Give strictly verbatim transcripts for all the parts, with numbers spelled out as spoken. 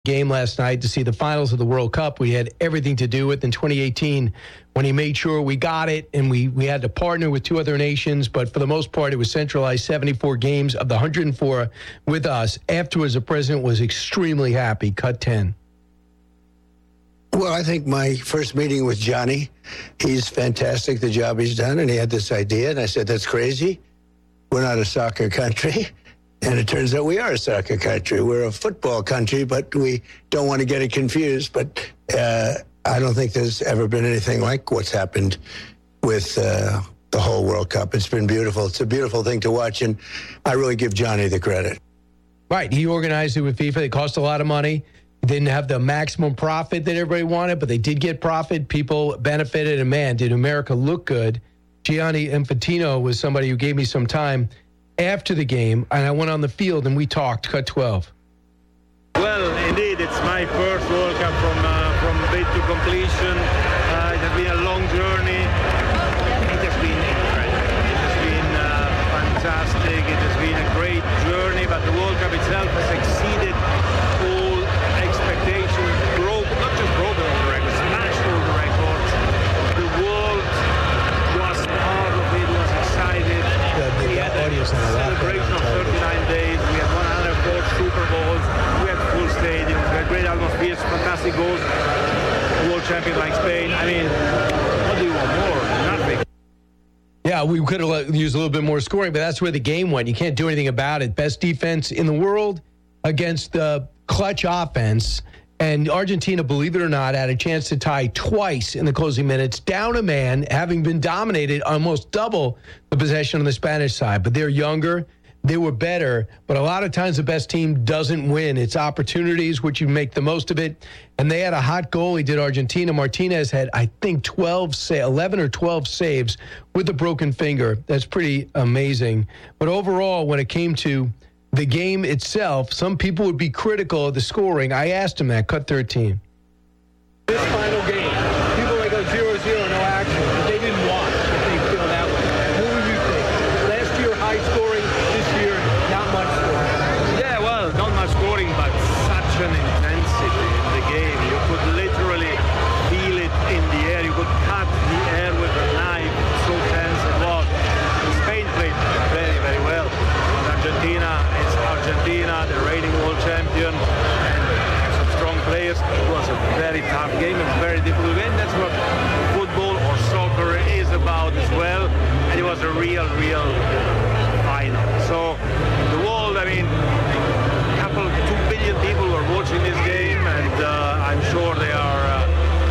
game last night to see the finals of the World Cup. We had everything to do with in twenty eighteen when he made sure we got it, and we, we had to partner with two other nations, but for the most part, it was centralized seventy-four games of the one hundred four with us. Afterwards, the president was extremely happy. Cut ten. Well, I think my first meeting with Johnny, he's fantastic, the job he's done, and he had this idea, and I said, that's crazy. We're not a soccer country. And it turns out we are a soccer country. We're a football country, but we don't want to get it confused. But uh, I don't think there's ever been anything like what's happened with uh, the whole World Cup. It's been beautiful. It's a beautiful thing to watch, and I really give Johnny the credit. Right. He organized it with FIFA. It cost a lot of money. Didn't have the maximum profit that everybody wanted, but they did get profit. People benefited, and man, did America look good. Gianni Infantino was somebody who gave me some time after the game, and I went on the field and we talked. Cut twelve. Well, indeed, it's my first World Cup from uh, from bid to completion. Uh, it has been a long journey. It has been incredible. It has been uh, fantastic. It has been a great journey, but the World Cup itself has exceeded all expectations. Broke, not just broken all the records, smashed all the records. The world was part of it, was excited. The, the, we had a audience had a lot celebration of thirty-nine days. We had one hundred four Super Bowls. We had full stadiums. We had great atmospheres, fantastic goals. World champion like Spain. I mean, what do you want more? Nothing. Yeah, we could have used a little bit more scoring, but that's where the game went. You can't do anything about it. Best defense in the world against the clutch offense. And Argentina, believe it or not, had a chance to tie twice in the closing minutes, down a man, having been dominated almost double the possession on the Spanish side. But they're younger. They were better. But a lot of times the best team doesn't win. It's opportunities, which you make the most of it. And they had a hot goalie, did Argentina. Martinez had, I think, twelve, eleven or twelve saves with a broken finger. That's pretty amazing. But overall, when it came to the game itself, some people would be critical of the scoring. I asked him that. Cut thirteen. This final game, people like go zero zero, no action, but they didn't watch if they feel that way. What would you think? Last year, high scoring. This year, not much scoring. Yeah, well, not much scoring, but such an intensity in the game. You could literally feel it in the air. You could cut the air with a knife. So tense it was. Spain played very, very well. Argentina, it's Argentina, the reigning world champion, and some strong players. It was a very tough game, a very difficult game. That's what football or soccer is about as well. And it was a real, real final. So the world, I mean, a couple, two billion people were watching this game, and uh, I'm sure they are uh,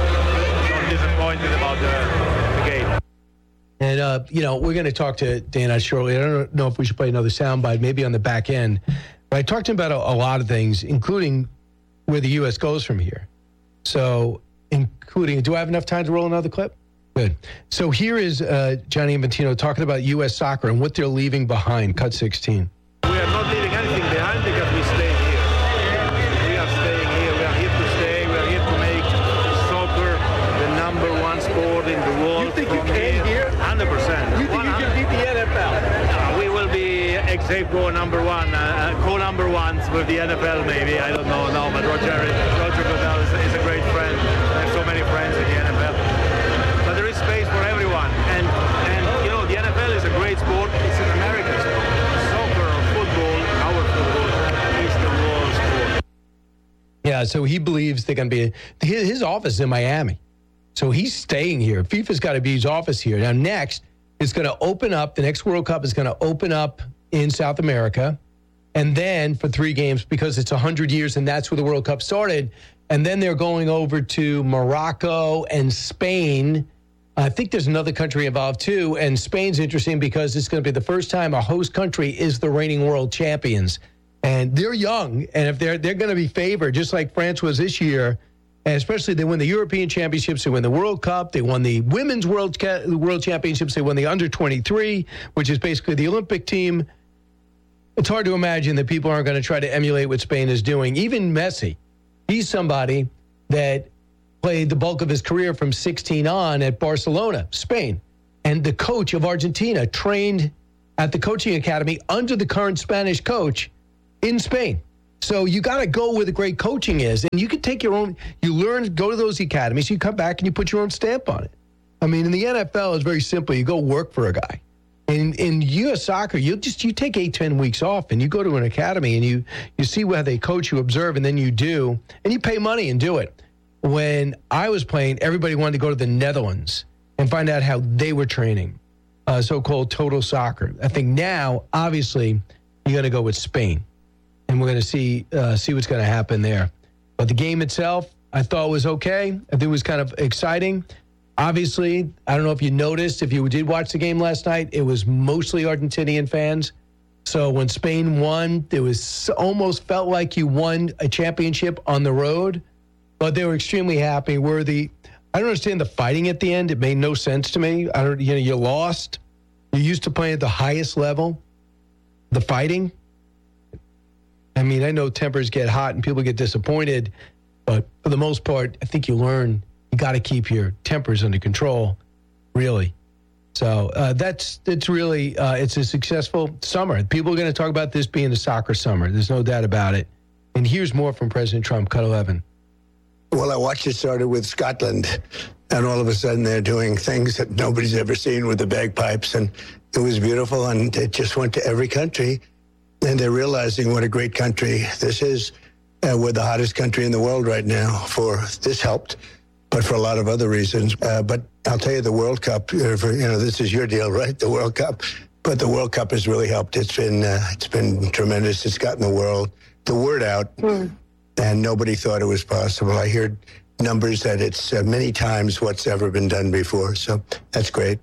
not disappointed about the, the game. And, uh, you know, we're going to talk to Dan shortly. I don't know if we should play another soundbite, maybe on the back end. But I talked to him about a, a lot of things, including where the U S goes from here. So, including, do I have enough time to roll another clip? Good. So here is uh, Gianni Infantino talking about U S soccer and what they're leaving behind. Cut sixteen. We are not leaving anything behind because we stay here. We are staying here. We are here to stay. We are here to make soccer the number one sport in the world. You think you can here? one hundred percent. You think you can beat the N F L? Uh, we will be ex-aequo number one, uh, co-number ones with the N F L maybe. I don't know. No, but Roger, Roger Goodell is, is a great friend. I have so many friends in the N F L. But there is space for everyone. And, and you know, the N F L is a great sport. It's an American sport. Soccer or football, our football, is the world sport. Yeah, so he believes they're going to be, his, his office is in Miami. So he's staying here. FIFA's got to be his office here. Now, next, it's going to open up. The next World Cup is going to open up in South America. And then for three games, because it's one hundred years, and that's where the World Cup started. And then they're going over to Morocco and Spain. I think there's another country involved, too. And Spain's interesting because it's going to be the first time a host country is the reigning world champions. And they're young. And if they're they're going to be favored, just like France was this year. And especially they win the European Championships, they win the World Cup, they won the Women's World World Championships, they won the under twenty-three, which is basically the Olympic team. It's hard to imagine that people aren't going to try to emulate what Spain is doing. Even Messi, he's somebody that played the bulk of his career from sixteen on at Barcelona, Spain. And the coach of Argentina trained at the coaching academy under the current Spanish coach in Spain. So you got to go where the great coaching is. And you can take your own, you learn, go to those academies, you come back and you put your own stamp on it. I mean, in the N F L, it's very simple. You go work for a guy. In in U S soccer, you just you take eight, ten weeks off and you go to an academy and you you see how they coach, you observe, and then you do, and you pay money and do it. When I was playing, everybody wanted to go to the Netherlands and find out how they were training, uh, so-called total soccer. I think now, obviously, you got to go with Spain, and we're going to see uh, see what's going to happen there. But the game itself, I thought was okay. I think it was kind of exciting. Obviously, I don't know if you noticed, if you did watch the game last night, it was mostly Argentinian fans. So when Spain won, it was almost felt like you won a championship on the road, but they were extremely happy. Were the I don't understand the fighting at the end. It made no sense to me. I don't, you know, you lost. You used to play at the highest level. The fighting. I mean, I know tempers get hot and people get disappointed, but for the most part, I think you learn. You got to keep your tempers under control, really. So uh, that's it's really uh, it's a successful summer. People are going to talk about this being a soccer summer. There's no doubt about it. And here's more from President Trump. Cut eleven. Well, I watched it started with Scotland, and all of a sudden they're doing things that nobody's ever seen with the bagpipes, and it was beautiful, and it just went to every country, and they're realizing what a great country this is. Uh, we're the hottest country in the world right now. For this helped. But for a lot of other reasons. Uh, but I'll tell you, the World Cup, uh, for, you know, this is your deal, right? The World Cup. But the World Cup has really helped. It's been uh, it's been tremendous. It's gotten the world, the word out, mm. and nobody thought it was possible. I heard numbers that it's uh, many times what's ever been done before. So that's great.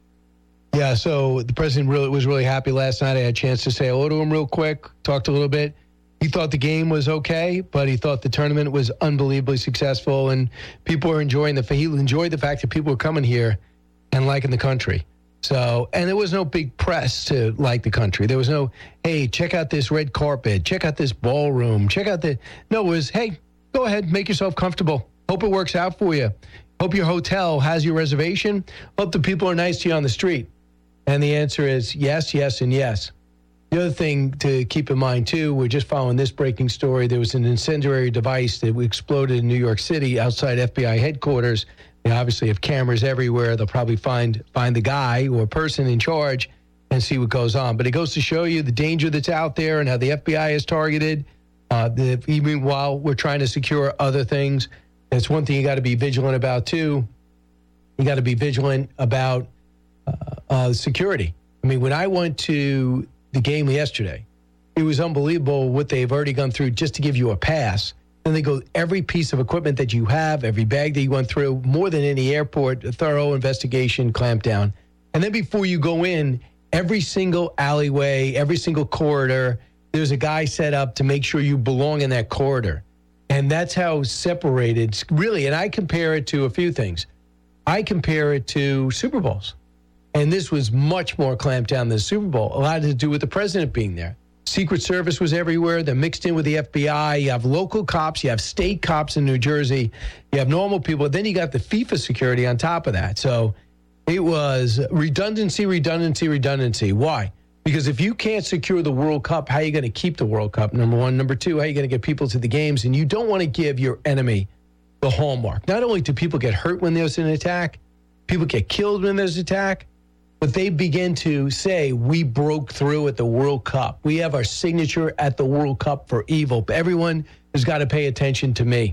Yeah, so the president really was really happy last night. I had a chance to say hello to him real quick, talked a little bit. He thought the game was okay, but he thought the tournament was unbelievably successful, and people were enjoying the. He enjoyed the fact that people were coming here and liking the country. So, and there was no big press to like the country. There was no, hey, check out this red carpet, check out this ballroom, check out the. No, it was, hey, go ahead, make yourself comfortable. Hope it works out for you. Hope your hotel has your reservation. Hope the people are nice to you on the street. And the answer is yes, yes, and yes. The other thing to keep in mind, too, we're just following this breaking story. There was an incendiary device that exploded in New York City outside F B I headquarters. They obviously have cameras everywhere. They'll probably find find the guy or person in charge and see what goes on. But it goes to show you the danger that's out there and how the F B I is targeted. Uh, the, even while we're trying to secure other things, that's one thing you got to be vigilant about, too. You got to be vigilant about uh, uh, security. I mean, when I went to the game yesterday, it was unbelievable what they've already gone through just to give you a pass. Then they go every piece of equipment that you have, every bag that you went through, more than any airport, a thorough investigation, clampdown. And then before you go in, every single alleyway, every single corridor, there's a guy set up to make sure you belong in that corridor. And that's how separated, really, and I compare it to a few things. I compare it to Super Bowls. And this was much more clamped down than the Super Bowl. A lot to do with the president being there. Secret Service was everywhere. They're mixed in with the F B I. You have local cops. You have state cops in New Jersey. You have normal people. Then you got the FIFA security on top of that. So it was redundancy, redundancy, redundancy. Why? Because if you can't secure the World Cup, how are you going to keep the World Cup? Number one. Number two, how are you going to get people to the games? And you don't want to give your enemy the hallmark. Not only do people get hurt when there's an attack, people get killed when there's an attack, but they begin to say, we broke through at the World Cup. We have our signature at the World Cup for evil. But everyone has got to pay attention to me.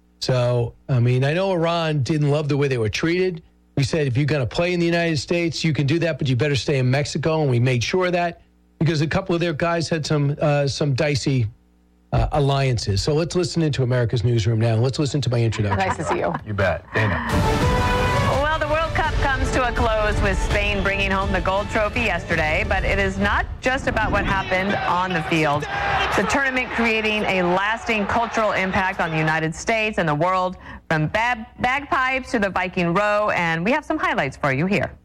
So, I mean, I know Iran didn't love the way they were treated. We said, if you're going to play in the United States, you can do that, but you better stay in Mexico. And we made sure of that because a couple of their guys had some uh, some dicey uh, alliances. So let's listen into America's Newsroom now. Let's listen to my introduction. Nice to see you. You bet. Dana. Well, the World Cup comes to a close with Spain bringing home the gold trophy yesterday, but it is not just about what happened on the field. The tournament creating a lasting cultural impact on the United States and the world, from bag- bagpipes to the Viking row, and we have some highlights for you here.